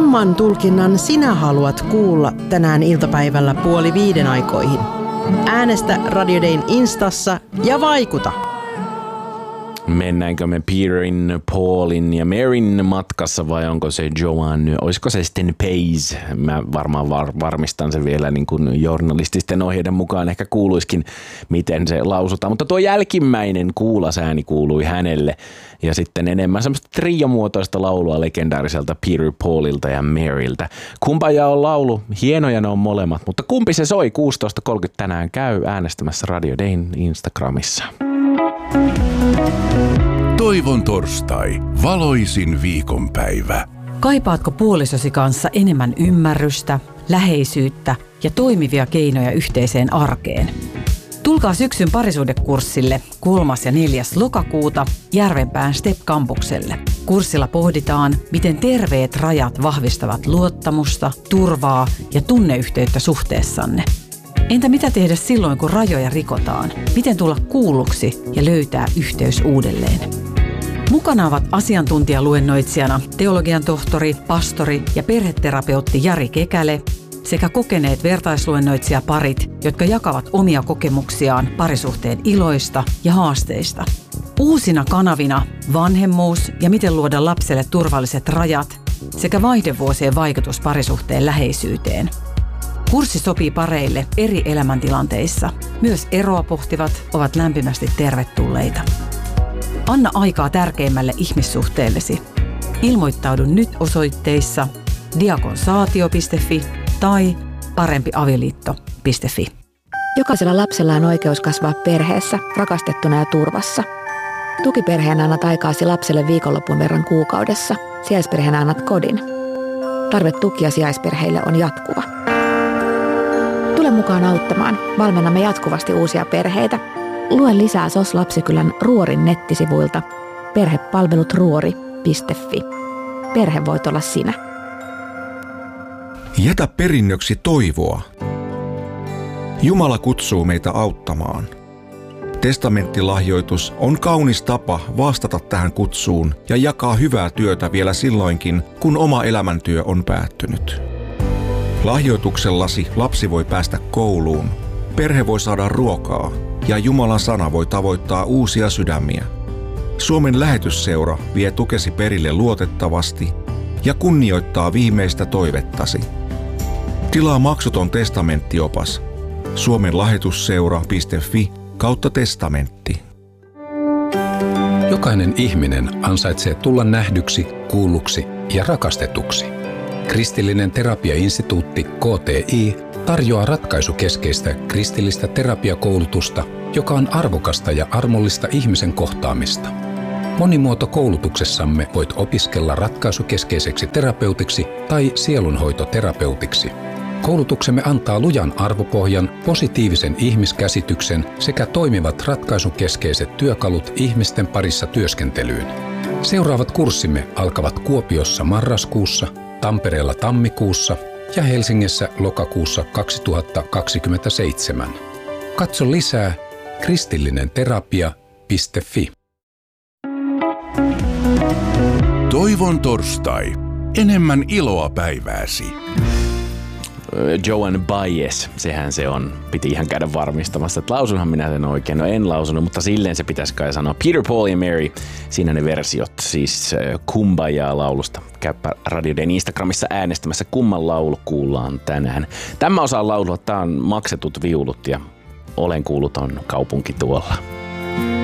Kumman tulkinnan sinä haluat kuulla tänään iltapäivällä 4:30 aikoihin? Äänestä Radio Dayn Instassa ja vaikuta! Mennäänkö me Peterin, Paulin ja Maryn matkassa vai onko se Joanne? Olisiko se sitten Pace? Mä varmaan varmistan sen vielä niin kuin journalististen ohjeiden mukaan. Ehkä kuuluisikin, miten se lausutaan. Mutta tuo jälkimmäinen kuulasääni kuului hänelle. Ja sitten enemmän semmoista triomuotoista laulua legendaariselta Peter, Paulilta ja Maryltä. Kumpaja on laulu? Hienoja ne on molemmat. Mutta kumpi se soi? 16.30 tänään käy äänestämässä Radio Dayn Instagramissa. Toivon torstai, valoisin viikonpäivä. Kaipaatko puolisosi kanssa enemmän ymmärrystä, läheisyyttä ja toimivia keinoja yhteiseen arkeen? Tulkaa syksyn parisuhdekurssille 3. ja 4. lokakuuta Järvenpään STEP-kampukselle. Kurssilla pohditaan, miten terveet rajat vahvistavat luottamusta, turvaa ja tunneyhteyttä suhteessanne. Entä mitä tehdä silloin, kun rajoja rikotaan? Miten tulla kuulluksi ja löytää yhteys uudelleen? Mukana ovat asiantuntijaluennoitsijana teologian tohtori, pastori ja perheterapeutti Jari Kekäle sekä kokeneet vertaisluennoitsijaparit, jotka jakavat omia kokemuksiaan parisuhteen iloista ja haasteista. Uusina kanavina vanhemmuus ja miten luoda lapselle turvalliset rajat sekä vaihdevuosien vaikutus parisuhteen läheisyyteen. Kurssi sopii pareille eri elämäntilanteissa. Myös eroa pohtivat ovat lämpimästi tervetulleita. Anna aikaa tärkeimmälle ihmissuhteellesi. Ilmoittaudu nyt osoitteissa diakonsaatio.fi tai parempiavioliitto.fi. Jokaisella lapsella on oikeus kasvaa perheessä, rakastettuna ja turvassa. Tukiperheenä annat aikaasi lapselle viikonlopun verran kuukaudessa. Sijaisperheenä annat kodin. Tarve tukia sijaisperheille on jatkuva. Tule mukaan auttamaan. Valmennamme jatkuvasti uusia perheitä. Lue lisää SOS Lapsikylän Ruorin nettisivuilta perhepalvelutruori.fi. Perhe voit olla sinä. Jätä perinnöksi toivoa. Jumala kutsuu meitä auttamaan. Testamenttilahjoitus on kaunis tapa vastata tähän kutsuun ja jakaa hyvää työtä vielä silloinkin, kun oma elämäntyö on päättynyt. Lahjoituksellasi lapsi voi päästä kouluun, perhe voi saada ruokaa ja Jumalan sana voi tavoittaa uusia sydämiä. Suomen lähetysseura vie tukesi perille luotettavasti ja kunnioittaa viimeistä toivettasi. Tilaa maksuton testamenttiopas suomenlahetusseura.fi/testamentti. Jokainen ihminen ansaitsee tulla nähdyksi, kuulluksi ja rakastetuksi. Kristillinen terapiainstituutti KTI tarjoaa ratkaisukeskeistä kristillistä terapiakoulutusta, joka on arvokasta ja armollista ihmisen kohtaamista. Monimuotokoulutuksessamme voit opiskella ratkaisukeskeiseksi terapeutiksi tai sielunhoitoterapeutiksi. Koulutuksemme antaa lujan arvopohjan, positiivisen ihmiskäsityksen sekä toimivat ratkaisukeskeiset työkalut ihmisten parissa työskentelyyn. Seuraavat kurssimme alkavat Kuopiossa marraskuussa, Tampereella tammikuussa ja Helsingissä lokakuussa 2027. Katso lisää kristillinenterapia.fi. Toivon torstai. Enemmän iloa päivääsi. Joan Baez, sehän se on. Piti ihan käydä varmistamassa, että lausunhan minä sen oikein. No en lausunut, mutta silleen se pitäisi kai sanoa. Peter, Paul ja Mary, siinä ne versiot, siis Kumbajaa laulusta. Käypä Radio Dayn Instagramissa äänestämässä, kumman laulu kuullaan tänään. Tämä osa laulua, tää on maksetut viulut ja olen kuuluton kaupunki tuolla.